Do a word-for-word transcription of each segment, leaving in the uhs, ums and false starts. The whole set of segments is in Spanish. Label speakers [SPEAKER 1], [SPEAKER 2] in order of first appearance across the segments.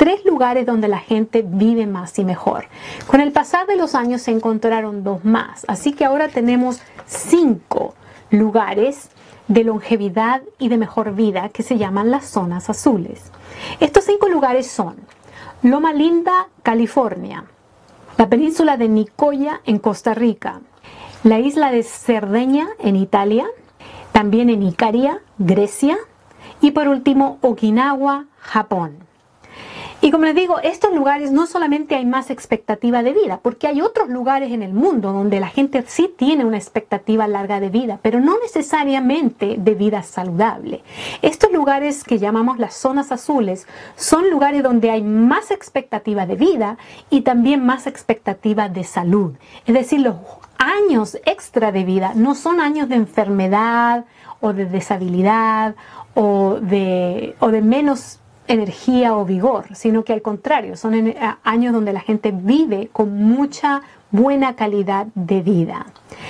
[SPEAKER 1] tres lugares donde la gente vive más y mejor. Con el pasar de los años se encontraron dos más, así que ahora tenemos cinco lugares de longevidad y de mejor vida que se llaman las zonas azules. Estos cinco lugares son Loma Linda, California, la península de Nicoya en Costa Rica, la isla de Cerdeña en Italia, también en Icaria, Grecia, y por último Okinawa, Japón. Y como les digo, estos lugares no solamente hay más expectativa de vida, porque hay otros lugares en el mundo donde la gente sí tiene una expectativa larga de vida, pero no necesariamente de vida saludable. Estos lugares que llamamos las zonas azules son lugares donde hay más expectativa de vida y también más expectativa de salud. Es decir, los años extra de vida no son años de enfermedad o de deshabilidad o de, o de menos energía o vigor, sino que al contrario, son en, a, años donde la gente vive con mucha buena calidad de vida.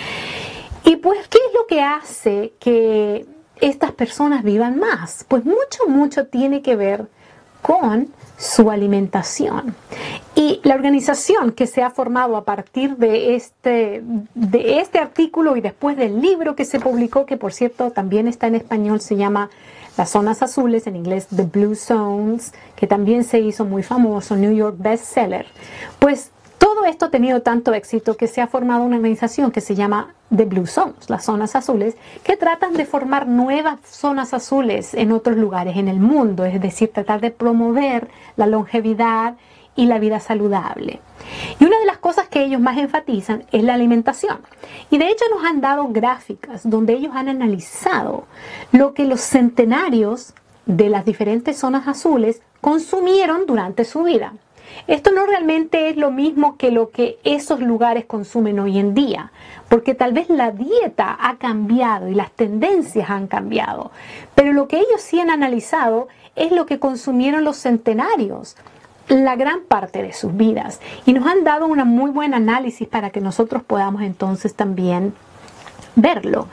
[SPEAKER 1] Y pues, ¿qué es lo que hace que estas personas vivan más? Pues mucho, mucho tiene que ver con su alimentación. Y la organización que se ha formado a partir de este, de este artículo y después del libro que se publicó, que por cierto también está en español, se llama Las Zonas Azules, en inglés The Blue Zones, que también se hizo muy famoso, New York bestseller. Pues todo esto ha tenido tanto éxito que se ha formado una organización que se llama The Blue Zones, las zonas azules, que tratan de formar nuevas zonas azules en otros lugares en el mundo, es decir, tratar de promover la longevidad y la vida saludable. Y una de las cosas que ellos más enfatizan es la alimentación. Y de hecho nos han dado gráficas donde ellos han analizado lo que los centenarios de las diferentes zonas azules consumieron durante su vida. Esto no realmente es lo mismo que lo que esos lugares consumen hoy en día, porque tal vez la dieta ha cambiado y las tendencias han cambiado, pero lo que ellos sí han analizado es lo que consumieron los centenarios la gran parte de sus vidas, y nos han dado una muy buen análisis para que nosotros podamos entonces también verlo.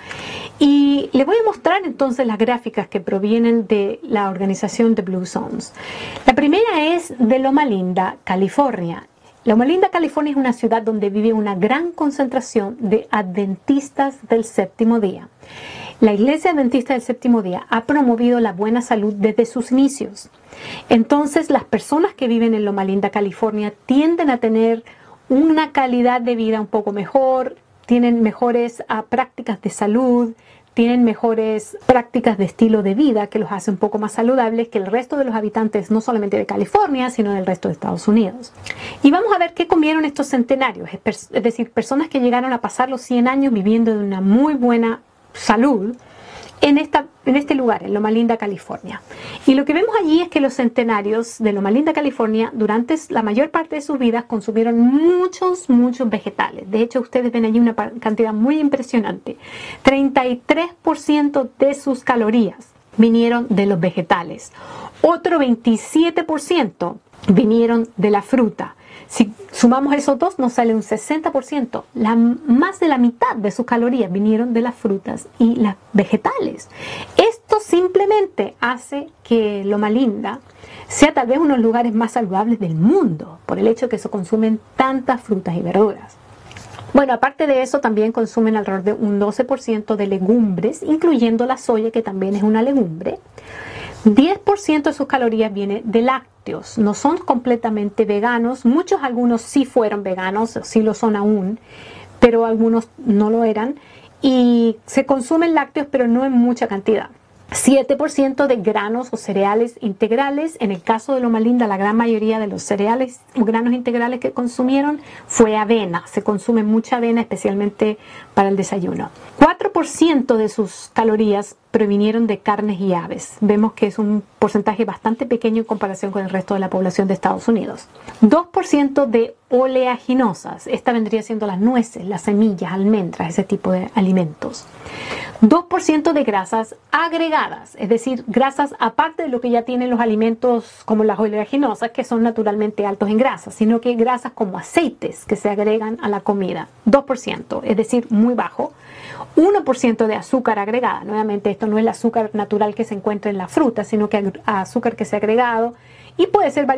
[SPEAKER 1] Y les voy a mostrar entonces las gráficas que provienen de la organización de Blue Zones. La primera es de Loma Linda, California. Loma Linda, California es una ciudad donde vive una gran concentración de adventistas del séptimo día. La Iglesia Adventista del Séptimo Día ha promovido la buena salud desde sus inicios. Entonces, las personas que viven en Loma Linda, California, tienden a tener una calidad de vida un poco mejor, tienen mejores uh, prácticas de salud, tienen mejores prácticas de estilo de vida que los hace un poco más saludables que el resto de los habitantes, no solamente de California, sino del resto de Estados Unidos. Y vamos a ver qué comieron estos centenarios, es, es decir, personas que llegaron a pasar los cien años viviendo de una muy buena salud en, esta, en este lugar, en Loma Linda, California. Y lo que vemos allí es que los centenarios de Loma Linda, California, durante la mayor parte de sus vidas consumieron muchos, muchos vegetales. De hecho, ustedes ven allí una cantidad muy impresionante. treinta y tres por ciento de sus calorías vinieron de los vegetales. Otro veintisiete por ciento vinieron de la fruta. Si sumamos esos dos, nos sale un sesenta por ciento. La, más de la mitad de sus calorías vinieron de las frutas y las vegetales. Esto simplemente hace que Loma Linda sea tal vez uno de los lugares más saludables del mundo, por el hecho de que se consumen tantas frutas y verduras. Bueno, aparte de eso, también consumen alrededor de un doce por ciento de legumbres, incluyendo la soya, que también es una legumbre. diez por ciento de sus calorías viene de lácteos, no son completamente veganos, muchos, algunos sí fueron veganos, sí lo son aún, pero algunos no lo eran, y se consumen lácteos pero no en mucha cantidad. siete por ciento de granos o cereales integrales. En el caso de Loma Linda, la gran mayoría de los cereales o granos integrales que consumieron fue avena. Se consume mucha avena, especialmente para el desayuno. cuatro por ciento de sus calorías provinieron de carnes y aves. Vemos que es un porcentaje bastante pequeño en comparación con el resto de la población de Estados Unidos. dos por ciento de oleaginosas. Esta vendría siendo las nueces, las semillas, almendras, ese tipo de alimentos. dos por ciento de grasas agregadas, es decir, grasas aparte de lo que ya tienen los alimentos como las oleaginosas, que son naturalmente altos en grasas, sino que grasas como aceites que se agregan a la comida. dos por ciento, es decir, muy bajo. uno por ciento de azúcar agregada. Nuevamente, esto no es el azúcar natural que se encuentra en la fruta, sino que azúcar que se ha agregado y puede ser